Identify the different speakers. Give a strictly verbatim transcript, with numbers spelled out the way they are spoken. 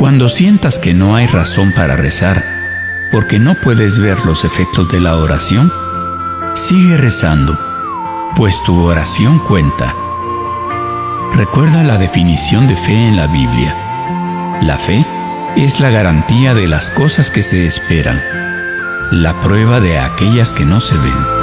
Speaker 1: Cuando sientas que no hay razón para rezar, porque no puedes ver los efectos de la oración, sigue rezando, pues tu oración cuenta. Recuerda la definición de fe en la Biblia. La fe es la garantía de las cosas que se esperan, la prueba de aquellas que no se ven.